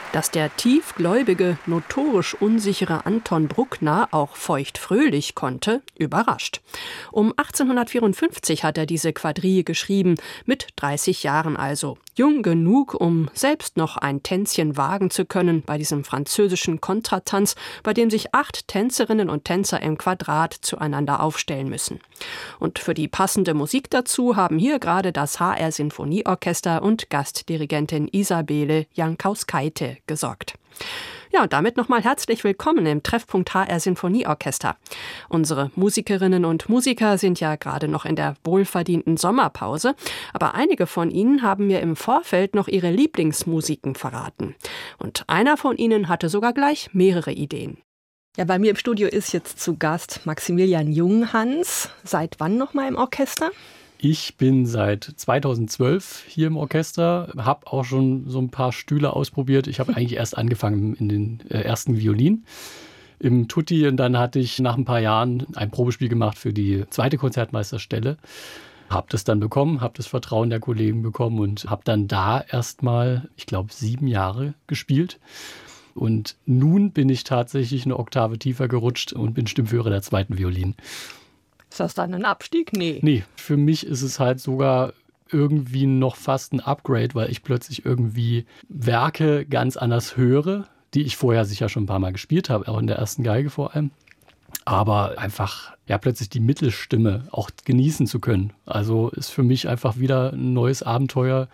Dass der tiefgläubige, notorisch unsichere Anton Bruckner auch feuchtfröhlich konnte, überrascht. Um 1854 hat er diese Quadrille geschrieben, mit 30 Jahren also. Jung genug, um selbst noch ein Tänzchen wagen zu können bei diesem französischen Kontratanz, bei dem sich 8 Tänzerinnen und Tänzer im Quadrat zueinander aufstellen müssen. Und für die passende Musik dazu haben hier gerade das HR Sinfonieorchester und Gastdirigentin Isabelle Jankauskaite gesorgt. Ja, und damit nochmal herzlich willkommen im Treffpunkt HR Sinfonieorchester. Unsere Musikerinnen und Musiker sind ja gerade noch in der wohlverdienten Sommerpause, aber einige von ihnen haben mir im Vorfeld noch ihre Lieblingsmusiken verraten. Und einer von ihnen hatte sogar gleich mehrere Ideen. Ja, bei mir im Studio ist jetzt zu Gast Maximilian Junghans. Seit wann nochmal im Orchester? Ich bin seit 2012 hier im Orchester, habe auch schon so ein paar Stühle ausprobiert. Ich habe eigentlich erst angefangen in den ersten Violin im Tutti und dann hatte ich nach ein paar Jahren ein Probespiel gemacht für die zweite Konzertmeisterstelle. Habe das dann bekommen, habe das Vertrauen der Kollegen bekommen und habe dann da erstmal, ich glaube, 7 Jahre gespielt. Und nun bin ich tatsächlich eine Oktave tiefer gerutscht und bin Stimmführer der zweiten Violin. Ist das dann ein Abstieg? Nee, für mich ist es halt sogar irgendwie noch fast ein Upgrade, weil ich plötzlich irgendwie Werke ganz anders höre, die ich vorher sicher schon ein paar Mal gespielt habe, auch in der ersten Geige vor allem. Aber einfach ja plötzlich die Mittelstimme auch genießen zu können. Also ist für mich einfach wieder ein neues Abenteuer.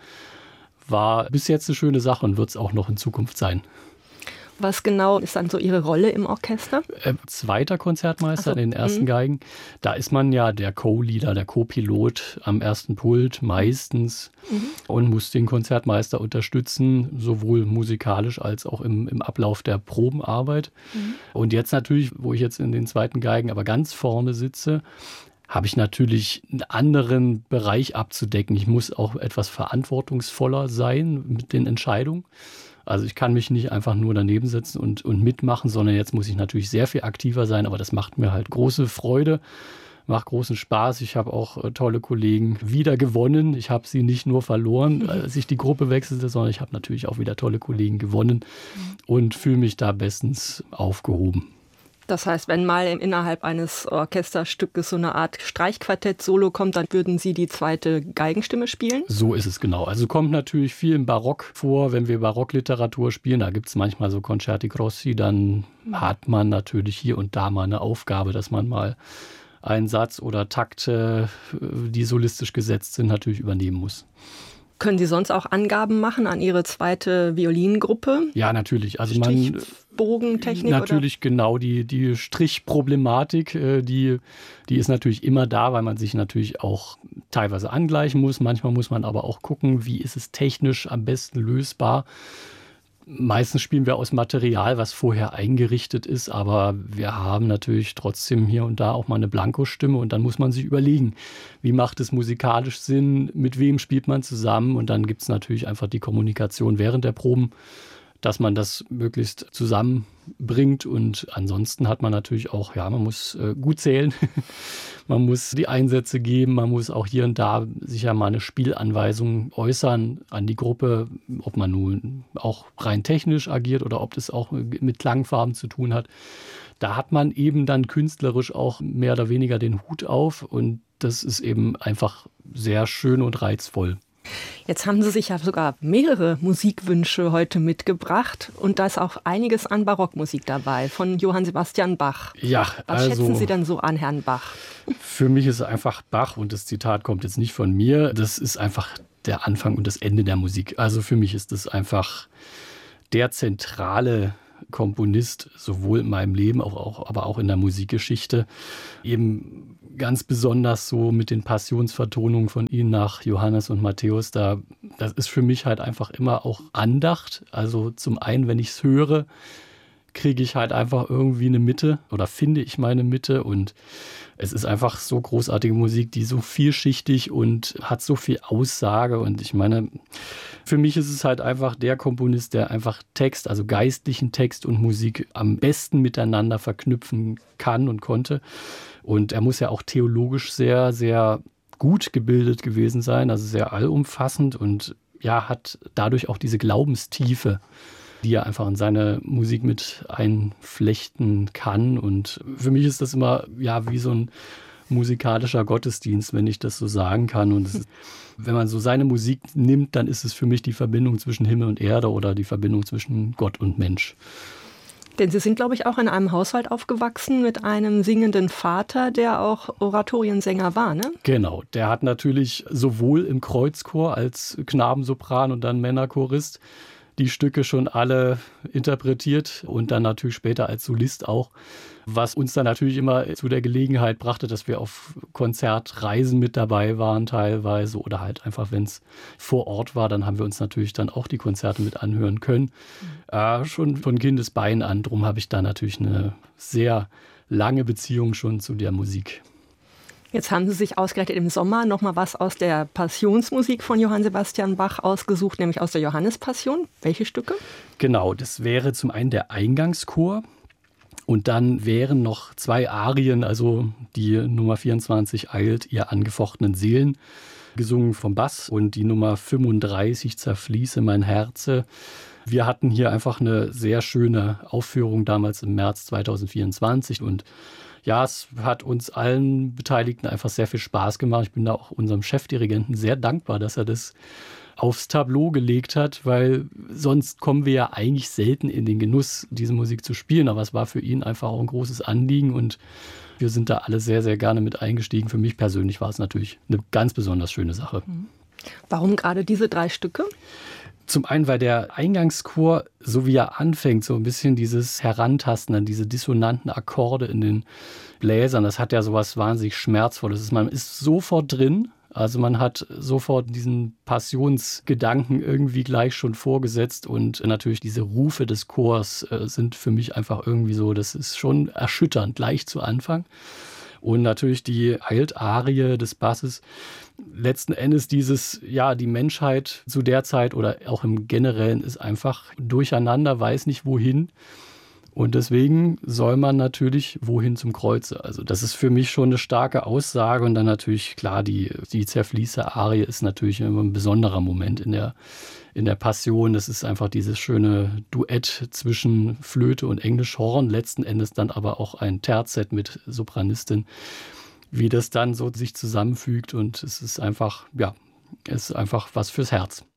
War bis jetzt eine schöne Sache und wird es auch noch in Zukunft sein. Was genau ist dann so Ihre Rolle im Orchester? Zweiter Konzertmeister in den ersten Geigen. Da ist man ja der Co-Leader, der Co-Pilot am ersten Pult meistens und muss den Konzertmeister unterstützen, sowohl musikalisch als auch im Ablauf der Probenarbeit. Und jetzt natürlich, wo ich jetzt in den zweiten Geigen aber ganz vorne sitze, habe ich natürlich einen anderen Bereich abzudecken. Ich muss auch etwas verantwortungsvoller sein mit den Entscheidungen. Also ich kann mich nicht einfach nur daneben setzen und mitmachen, sondern jetzt muss ich natürlich sehr viel aktiver sein. Aber das macht mir halt große Freude, macht großen Spaß. Ich habe auch tolle Kollegen wieder gewonnen. Ich habe sie nicht nur verloren, als ich die Gruppe wechselte, sondern ich habe natürlich auch wieder tolle Kollegen gewonnen und fühle mich da bestens aufgehoben. Das heißt, wenn mal innerhalb eines Orchesterstückes so eine Art Streichquartett-Solo kommt, dann würden Sie die zweite Geigenstimme spielen? So ist es genau. Also kommt natürlich viel im Barock vor, wenn wir Barockliteratur spielen. Da gibt es manchmal so Concerti Grossi, dann hat man natürlich hier und da mal eine Aufgabe, dass man mal einen Satz oder Takte, die solistisch gesetzt sind, natürlich übernehmen muss. Können Sie sonst auch Angaben machen an Ihre zweite Violingruppe? Ja, natürlich. Also Strichbogentechnik? Natürlich, oder? Genau. Die Strichproblematik, die ist natürlich immer da, weil man sich natürlich auch teilweise angleichen muss. Manchmal muss man aber auch gucken, wie ist es technisch am besten lösbar. Meistens spielen wir aus Material, was vorher eingerichtet ist, aber wir haben natürlich trotzdem hier und da auch mal eine Blankostimme und dann muss man sich überlegen, wie macht es musikalisch Sinn, mit wem spielt man zusammen und dann gibt es natürlich einfach die Kommunikation während der Proben, dass man das möglichst zusammenbringt und ansonsten hat man natürlich auch, ja, man muss gut zählen, man muss die Einsätze geben, man muss auch hier und da sicher mal eine Spielanweisung äußern an die Gruppe, ob man nun auch rein technisch agiert oder ob das auch mit Klangfarben zu tun hat. Da hat man eben dann künstlerisch auch mehr oder weniger den Hut auf und das ist eben einfach sehr schön und reizvoll. Jetzt haben Sie sich ja sogar mehrere Musikwünsche heute mitgebracht und da ist auch einiges an Barockmusik dabei von Johann Sebastian Bach. Ja, was schätzen Sie denn so an Herrn Bach? Für mich ist einfach Bach, und das Zitat kommt jetzt nicht von mir, das ist einfach der Anfang und das Ende der Musik. Also für mich ist das einfach der zentrale Komponist, sowohl in meinem Leben, aber auch in der Musikgeschichte. Eben ganz besonders so mit den Passionsvertonungen von ihm nach Johannes und Matthäus, das ist für mich halt einfach immer auch Andacht. Also zum einen, wenn ich es höre, kriege ich halt einfach irgendwie eine Mitte oder finde ich meine Mitte und es ist einfach so großartige Musik, die so vielschichtig und hat so viel Aussage und ich meine, für mich ist es halt einfach der Komponist, der einfach Text, also geistlichen Text und Musik am besten miteinander verknüpfen kann und konnte und er muss ja auch theologisch sehr, sehr gut gebildet gewesen sein, also sehr allumfassend und ja, hat dadurch auch diese Glaubenstiefe, die er einfach in seine Musik mit einflechten kann. Und für mich ist das immer ja wie so ein musikalischer Gottesdienst, wenn ich das so sagen kann. Und wenn man so seine Musik nimmt, dann ist es für mich die Verbindung zwischen Himmel und Erde oder die Verbindung zwischen Gott und Mensch. Denn Sie sind, glaube ich, auch in einem Haushalt aufgewachsen mit einem singenden Vater, der auch Oratoriensänger war, ne? Genau, der hat natürlich sowohl im Kreuzchor als Knabensopran und dann Männerchorist die Stücke schon alle interpretiert und dann natürlich später als Solist auch, was uns dann natürlich immer zu der Gelegenheit brachte, dass wir auf Konzertreisen mit dabei waren teilweise oder halt einfach, wenn es vor Ort war, dann haben wir uns natürlich dann auch die Konzerte mit anhören können. Schon von Kindesbein an, drum habe ich da natürlich eine sehr lange Beziehung schon zu der Musik. Jetzt haben Sie sich ausgerechnet im Sommer noch mal was aus der Passionsmusik von Johann Sebastian Bach ausgesucht, nämlich aus der Johannespassion. Welche Stücke? Genau, das wäre zum einen der Eingangschor und dann wären noch 2 Arien, also die Nummer 24 eilt ihr angefochtenen Seelen, gesungen vom Bass und die Nummer 35 zerfließe mein Herze. Wir hatten hier einfach eine sehr schöne Aufführung damals im März 2024 und ja, es hat uns allen Beteiligten einfach sehr viel Spaß gemacht. Ich bin da auch unserem Chefdirigenten sehr dankbar, dass er das aufs Tableau gelegt hat, weil sonst kommen wir ja eigentlich selten in den Genuss, diese Musik zu spielen. Aber es war für ihn einfach auch ein großes Anliegen und wir sind da alle sehr, sehr gerne mit eingestiegen. Für mich persönlich war es natürlich eine ganz besonders schöne Sache. Warum gerade diese 3 Stücke? Zum einen, weil der Eingangschor, so wie er anfängt, so ein bisschen dieses Herantasten an diese dissonanten Akkorde in den Bläsern, das hat ja sowas wahnsinnig Schmerzvolles. Man ist sofort drin, also man hat sofort diesen Passionsgedanken irgendwie gleich schon vorgesetzt und natürlich diese Rufe des Chors sind für mich einfach irgendwie so, das ist schon erschütternd, gleich zu Anfang. Und natürlich die Eiltarie des Basses. Letzten Endes die Menschheit zu der Zeit oder auch im Generellen ist einfach durcheinander, weiß nicht wohin. Und deswegen soll man natürlich wohin zum Kreuze. Also das ist für mich schon eine starke Aussage. Und dann natürlich, klar, die Zerfließer-Arie ist natürlich immer ein besonderer Moment in der Passion. Das ist einfach dieses schöne Duett zwischen Flöte und Englischhorn. Letzten Endes dann aber auch ein Terzett mit Sopranistin, wie das dann so sich zusammenfügt. Und es ist einfach was fürs Herz.